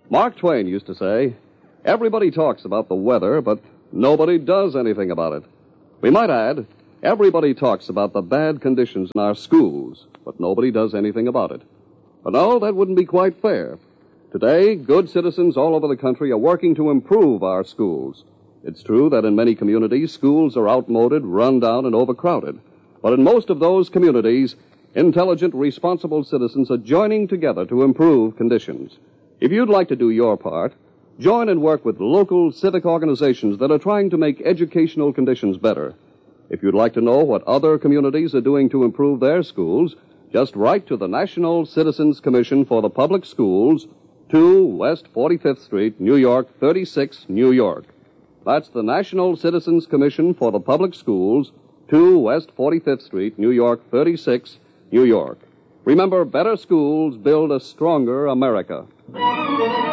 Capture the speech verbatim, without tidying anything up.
Mark Twain used to say, everybody talks about the weather, but nobody does anything about it. We might add, everybody talks about the bad conditions in our schools, but nobody does anything about it. But no, that wouldn't be quite fair. Today, good citizens all over the country are working to improve our schools. It's true that in many communities, schools are outmoded, run down, and overcrowded. But in most of those communities, intelligent, responsible citizens are joining together to improve conditions. If you'd like to do your part, join and work with local civic organizations that are trying to make educational conditions better. If you'd like to know what other communities are doing to improve their schools, just write to the National Citizens Commission for the Public Schools, two West forty-fifth Street, New York, thirty-six, New York. That's the National Citizens Commission for the Public Schools, two West forty-fifth Street, New York, thirty-six, New York. Remember, better schools build a stronger America.